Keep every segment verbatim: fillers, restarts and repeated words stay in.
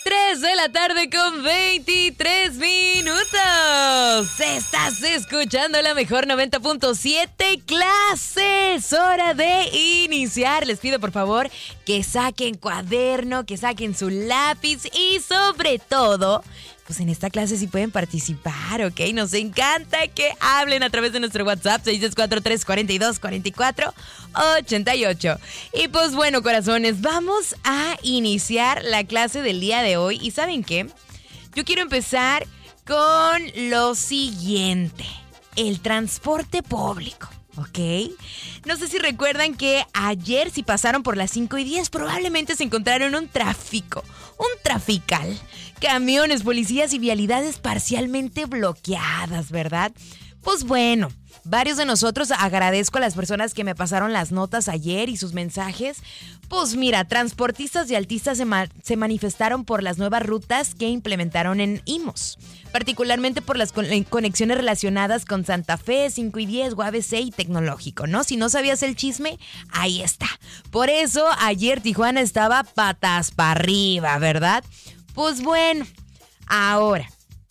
tres de la tarde con veintitrés minutos. Estás escuchando la mejor noventa punto siete clases. Hora de iniciar. Les pido por favor que saquen cuaderno, que saquen su lápiz y sobre todo, pues en esta clase sí pueden participar, ¿ok? Nos encanta que hablen a través de nuestro WhatsApp seis seis cuatro, tres cuatro dos, cuatro cuatro ocho ocho. Y pues bueno, corazones, vamos a iniciar la clase del día de hoy. ¿Y saben qué? Yo quiero empezar con lo siguiente. El transporte público, ¿ok? No sé si recuerdan que ayer, si pasaron por las cinco y diez, probablemente se encontraron un tráfico, un trafical. Camiones, policías y vialidades parcialmente bloqueadas, ¿verdad? Pues bueno, varios de nosotros, agradezco a las personas que me pasaron las notas ayer y sus mensajes. Pues mira, transportistas y altistas se, ma- se manifestaron por las nuevas rutas que implementaron en I M O S, particularmente por las con- conexiones relacionadas con Santa Fe, cinco y diez, U A B C y Tecnológico, ¿no? Si no sabías el chisme, ahí está. Por eso ayer Tijuana estaba patas para arriba, ¿verdad? Pues bueno, ahora,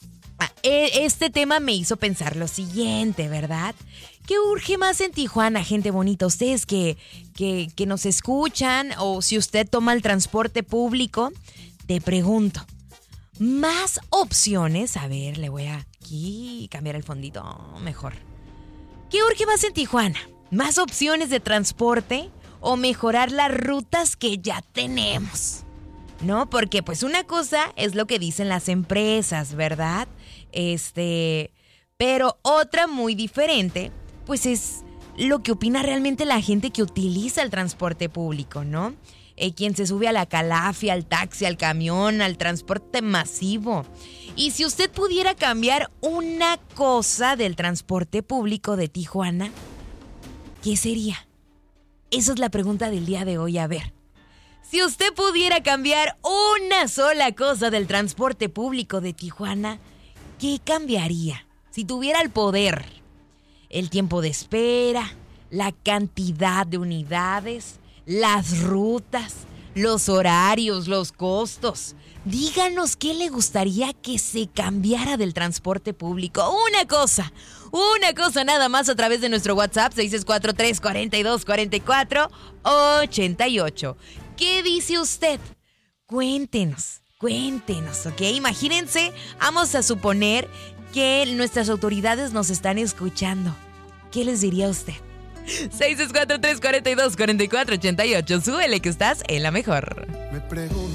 este tema me hizo pensar lo siguiente, ¿verdad? ¿Qué urge más en Tijuana, gente bonita? Ustedes que, que, que nos escuchan o si usted toma el transporte público, te pregunto, ¿más opciones? A ver, le voy a aquí cambiar el fondito mejor. ¿Qué urge más en Tijuana? ¿Más opciones de transporte o mejorar las rutas que ya tenemos? ¿No? Porque pues una cosa es lo que dicen las empresas, ¿verdad? Este, pero otra muy diferente, pues es lo que opina realmente la gente que utiliza el transporte público, ¿no? Eh, quien se sube a la calafia, al taxi, al camión, al transporte masivo. Y si usted pudiera cambiar una cosa del transporte público de Tijuana, ¿qué sería? Esa es la pregunta del día de hoy, a ver. Si usted pudiera cambiar una sola cosa del transporte público de Tijuana, ¿qué cambiaría? Si tuviera el poder, el tiempo de espera, la cantidad de unidades, las rutas, los horarios, los costos. Díganos qué le gustaría que se cambiara del transporte público. Una cosa, una cosa nada más a través de nuestro WhatsApp seis seis cuatro, tres cuatro dos, cuatro cuatro ocho ocho. ¿Qué dice usted? Cuéntenos, cuéntenos, ¿ok? Imagínense, vamos a suponer que nuestras autoridades nos están escuchando. ¿Qué les diría usted? seis seis cuatro, tres cuatro dos, cuatro cuatro ocho ocho. Súbele que estás en la mejor. Me pregunto